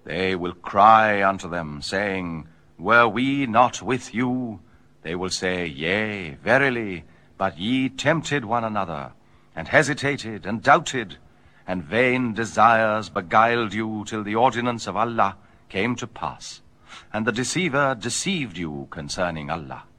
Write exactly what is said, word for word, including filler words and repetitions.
They will cry unto them, saying, Were we not with you? They will say, Yea, verily, but ye tempted one another, and hesitated, and doubted, and vain desires beguiled you till the ordinance of Allah came to pass, and the deceiver deceived you concerning Allah.